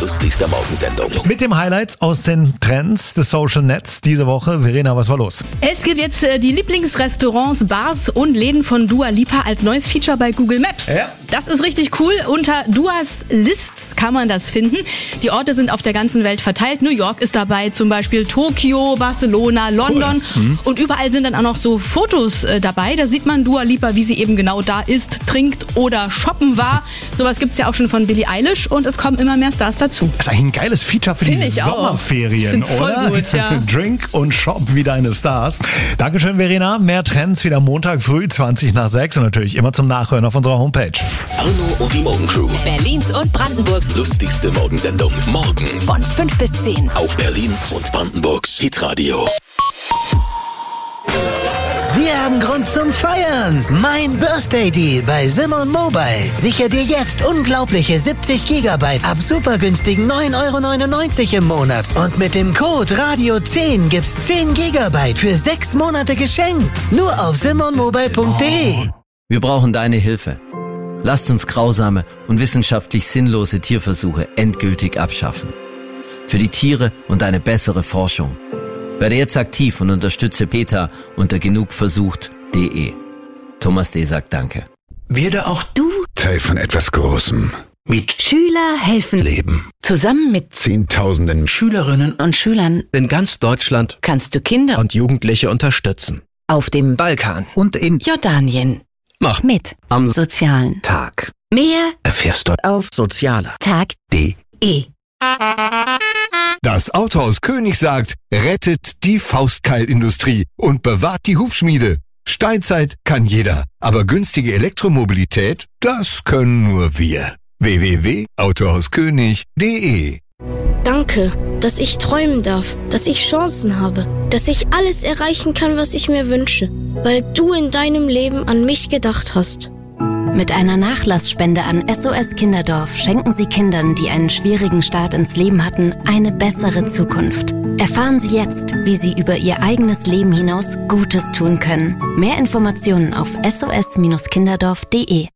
lustigste Morgensendung. Mit dem Highlights aus den Trends des Social Nets diese Woche. Verena, was war los? Es gibt jetzt die Lieblingsrestaurants, Bars und Läden von Dua Lipa als neues Feature bei Google Maps. Ja. Das ist richtig cool. Unter Duas Lists kann man das finden. Die Orte sind auf der ganzen Welt verteilt. New York ist dabei, zum Beispiel Tokio, Barcelona, London. Cool. Und überall sind dann auch noch so Fotos dabei. Da sieht man Dua Lipa, wie sie eben genau da isst, trinkt oder shoppen war. Sowas gibt's ja auch schon von Billie Eilish und es kommen immer mehr Stars dazu. Das ist eigentlich ein geiles Feature für die Sommerferien, auch. Voll oder? Gut, ja. Drink und shop wie deine Stars. Dankeschön, Verena. Mehr Trends wieder Montag früh, 20:06 und natürlich immer zum Nachhören auf unserer Homepage. Arno und die Morgencrew. Berlins und Brandenburgs Lustigste Morgensendung. Morgen von 5 bis 10. auf Berlins und Brandenburgs Hitradio. Wir haben Grund zum Feiern. Mein Birthday Deal bei Simon Mobile. Sichere dir jetzt unglaubliche 70 GB ab super günstigen 9,99 € im Monat. Und mit dem Code Radio10 gibt's 10 GB für 6 Monate geschenkt. Nur auf simonmobile.de. Wir brauchen deine Hilfe. Lasst uns grausame und wissenschaftlich sinnlose Tierversuche endgültig abschaffen. Für die Tiere und eine bessere Forschung. Werde jetzt aktiv und unterstütze PETA unter genugversucht.de. Thomas D. sagt Danke. Werde auch du Teil von etwas Großem. mit Schüler helfen Leben. Zusammen mit Zehntausenden Schülerinnen und Schülern in ganz Deutschland kannst du Kinder und Jugendliche unterstützen. auf dem Balkan Und in Jordanien Mach mit am sozialen Tag. mehr Erfährst du auf sozialer Tag.de. Das Autohaus König sagt, rettet die Faustkeilindustrie und bewahrt die Hufschmiede. Steinzeit kann jeder, aber günstige Elektromobilität, das können nur wir. www.autohauskönig.de. Danke, dass ich träumen darf, dass ich Chancen habe, dass ich alles erreichen kann, was ich mir wünsche, weil du in deinem Leben an mich gedacht hast. Mit einer Nachlassspende an SOS Kinderdorf schenken Sie Kindern, die einen schwierigen Start ins Leben hatten, eine bessere Zukunft. Erfahren Sie jetzt, wie Sie über Ihr eigenes Leben hinaus Gutes tun können. Mehr Informationen auf sos-kinderdorf.de.